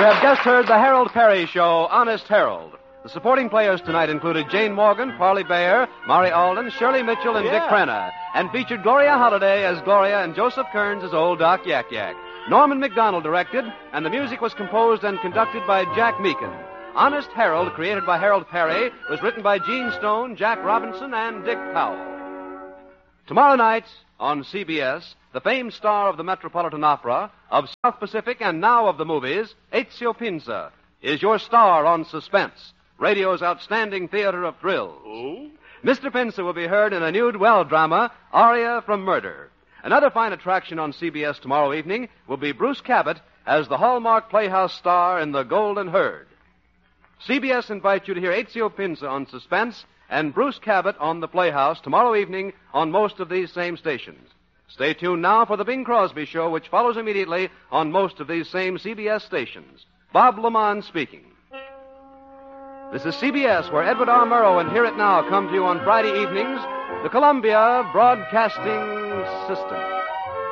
have just heard the Harold Perry Show, Honest Harold. The supporting players tonight included Jane Morgan, Parley Bayer, Maury Alden, Shirley Mitchell, and Dick Crenna, and featured Gloria Holliday as Gloria and Joseph Kearns as Old Doc Yak Yak. Norman McDonald directed, and the music was composed and conducted by Jack Meakin. Honest Harold, created by Harold Perry, was written by Gene Stone, Jack Robinson, and Dick Powell. Tomorrow night on CBS, the famed star of the Metropolitan Opera, of South Pacific, and now of the movies, Ezio Pinza, is your star on Suspense, radio's outstanding theater of thrills. Oh? Mr. Pinza will be heard in a new dwell drama, Aria from Murder. Another fine attraction on CBS tomorrow evening will be Bruce Cabot as the Hallmark Playhouse star in The Golden Herd. CBS invites you to hear Ezio Pinza on Suspense and Bruce Cabot on The Playhouse tomorrow evening on most of these same stations. Stay tuned now for the Bing Crosby Show, which follows immediately on most of these same CBS stations. Bob Lamont speaking. This is CBS, where Edward R. Murrow and Hear It Now come to you on Friday evenings, the Columbia Broadcasting System.